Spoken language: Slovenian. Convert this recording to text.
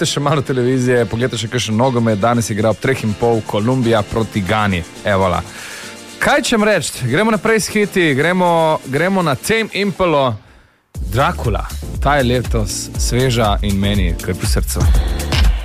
pustite še malo televizije, pogledajte še kakšen nogomet, danes igra ob 3:30 Kolumbija proti Gani. Evola. Kaj čem reči? Gremo naprej s hiti, gremo na Tame Impalo. Dracula, ta je letos sveža in meni, kaj po srcu.